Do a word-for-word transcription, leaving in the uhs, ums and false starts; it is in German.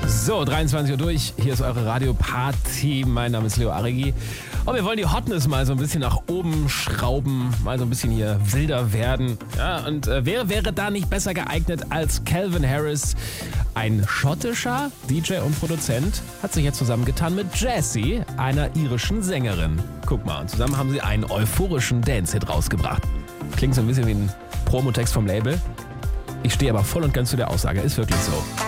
So, dreiundzwanzig Uhr durch. Hier ist eure Radio-Party. Mein Name ist Leo Arigi. Und wir wollen die Hotness mal so ein bisschen nach oben schrauben, mal so ein bisschen hier wilder werden. Ja, und äh, wer wäre da nicht besser geeignet als Calvin Harris? Ein schottischer D J und Produzent hat sich jetzt zusammengetan mit Jessie, einer irischen Sängerin. Guck mal, und zusammen haben sie einen euphorischen Dance-Hit rausgebracht. Klingt so ein bisschen wie ein Promotext vom Label. Ich stehe aber voll und ganz zu der Aussage, ist wirklich so.